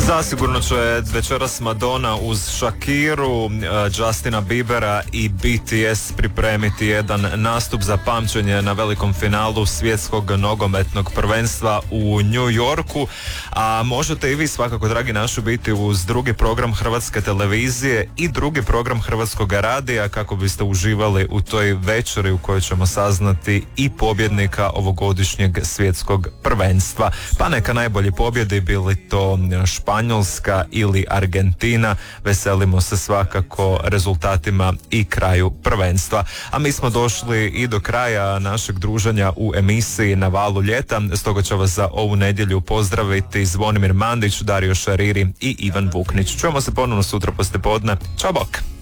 Zasigurno će večeras Madonna uz Shakiru, Justina Biebera i BTS pripremiti jedan nastup za pamćenje na velikom finalu svjetskog nogometnog prvenstva u New Yorku. A možete i vi svakako, dragi naši, biti uz drugi program Hrvatske televizije i drugi program Hrvatskog radija kako biste uživali u toj večeri u kojoj ćemo saznati i pobjednika ovogodišnjeg svjetskog prvenstva. Pa neka najbolji pobjedi, bili to Španjolska ili Argentina, veselimo se svakako rezultatima i kraju prvenstva. A mi smo došli i do kraja našeg druženja u emisiji Na valu ljeta, stoga će vas za ovu nedjelju pozdraviti Zvonimir Mandić, Dario Šariri i Ivan Vuknić. Čujemo se ponovno sutra poslijepodne. Ćao, bok!